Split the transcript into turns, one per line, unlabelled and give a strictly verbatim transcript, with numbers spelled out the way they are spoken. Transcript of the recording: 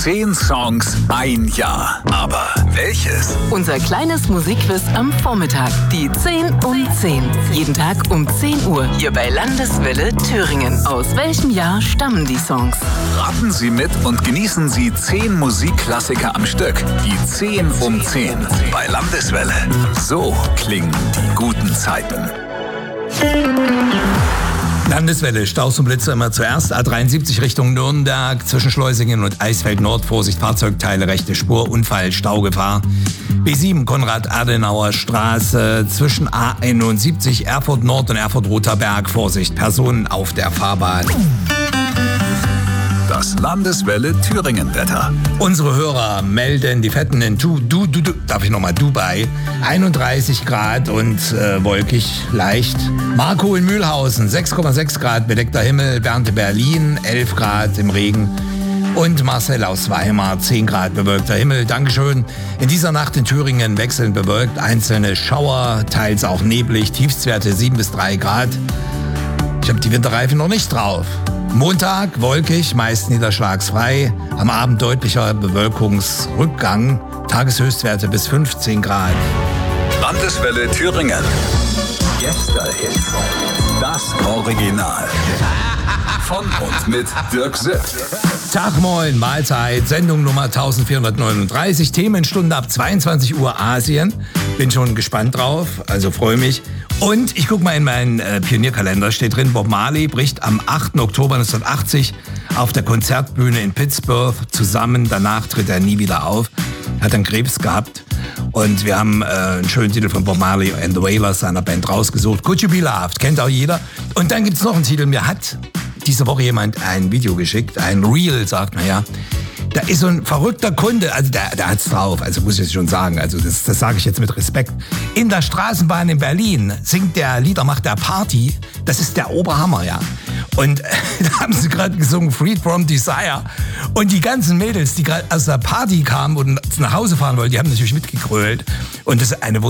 Zehn Songs, ein Jahr. Aber welches?
Unser kleines Musikquiz am Vormittag. Die zehn um zehn. Jeden Tag um zehn Uhr. Hier bei Landeswelle Thüringen. Aus welchem Jahr stammen die Songs?
Raten Sie mit und genießen Sie zehn Musikklassiker am Stück. Die zehn um zehn bei Landeswelle. So klingen die guten Zeiten.
Landeswelle, Staus und Blitze immer zuerst. A dreiundsiebzig Richtung Nürnberg, zwischen Schleusingen und Eisfeld Nord. Vorsicht, Fahrzeugteile, rechte Spur, Unfall, Staugefahr. B sieben, Konrad-Adenauer-Straße, zwischen A einundsiebzig, Erfurt Nord und Erfurt Rotherberg. Vorsicht, Personen auf der Fahrbahn.
Das Landeswelle Thüringen-Wetter.
Unsere Hörer melden die Fetten in du, du, du, du, darf ich nochmal, Dubai. einunddreißig Grad und äh, wolkig, leicht. Marco in Mühlhausen, sechs Komma sechs Grad, bedeckter Himmel. Bernd Berlin, elf Grad im Regen. Und Marcel aus Weimar, zehn Grad, bewölkter Himmel. Dankeschön. In dieser Nacht in Thüringen wechselnd bewölkt, einzelne Schauer, teils auch neblig, Tiefstwerte sieben bis drei Grad. Ich habe die Winterreifen noch nicht drauf. Montag wolkig, meist niederschlagsfrei. Am Abend deutlicher Bewölkungsrückgang. Tageshöchstwerte bis fünfzehn Grad.
Landeswelle Thüringen. Gästehits. Das Original. Von und mit Dirk Sitt.
Tag, moin, Mahlzeit, Sendung Nummer eintausendvierhundertneununddreißig, Themenstunde ab zweiundzwanzig Uhr Asien. Bin schon gespannt drauf, also freue mich. Und ich gucke mal in meinen äh, Pionierkalender, steht drin, Bob Marley bricht am achten Oktober neunzehnhundertachtzig auf der Konzertbühne in Pittsburgh zusammen. Danach tritt er nie wieder auf, hat dann Krebs gehabt. Und wir haben äh, einen schönen Titel von Bob Marley and the Wailers, seiner Band, rausgesucht. Could You Be Loved, kennt auch jeder. Und dann gibt's noch einen Titel, mir hat diese Woche jemand ein Video geschickt, ein Reel, sagt man ja. Da ist so ein verrückter Kunde, also der, der hat's drauf, also muss ich jetzt schon sagen, also das, das sage ich jetzt mit Respekt. In der Straßenbahn in Berlin singt der Lieder, macht der Party, das ist der Oberhammer, ja. Und äh, da haben sie gerade gesungen, Freed from Desire. Und die ganzen Mädels, die gerade aus der Party kamen und nach Hause fahren wollten, die haben natürlich mitgegrölt. Und das ist eine